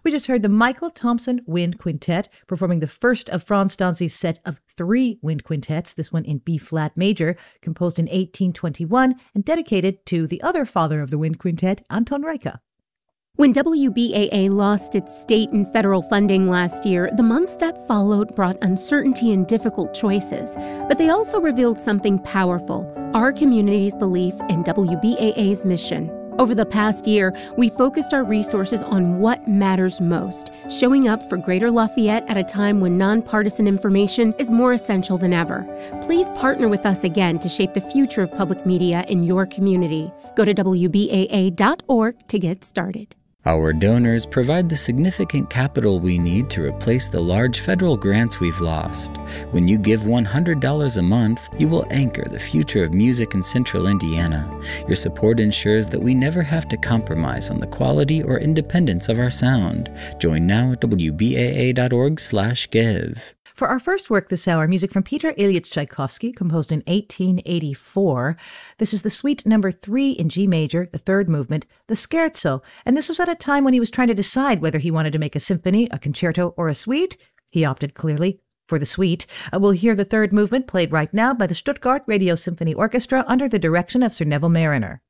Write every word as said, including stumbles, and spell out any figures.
We just heard the Michael Thompson Wind Quintet performing the first of Franz Danzi's set of three wind quintets, this one in B-flat major, composed in eighteen twenty-one and dedicated to the other father of the wind quintet, Anton Reicha. When W B A A lost its state and federal funding last year, the months that followed brought uncertainty and difficult choices. But they also revealed something powerful, our community's belief in W B A A's mission. Over the past year, we focused our resources on what matters most, showing up for Greater Lafayette at a time when nonpartisan information is more essential than ever. Please partner with us again to shape the future of public media in your community. Go to W B A A dot org to get started. Our donors provide the significant capital we need to replace the large federal grants we've lost. When you give one hundred dollars a month, you will anchor the future of music in Central Indiana. Your support ensures that we never have to compromise on the quality or independence of our sound. Join now at W B A A dot org slash give. For our first work this hour, music from Peter Ilyich Tchaikovsky, composed in eighteen eighty-four. This is the Suite Number three in G major, the third movement, the Scherzo. And this was at a time when he was trying to decide whether he wanted to make a symphony, a concerto, or a suite. He opted clearly for the suite. Uh, we'll hear the third movement played right now by the Stuttgart Radio Symphony Orchestra under the direction of Sir Neville Mariner.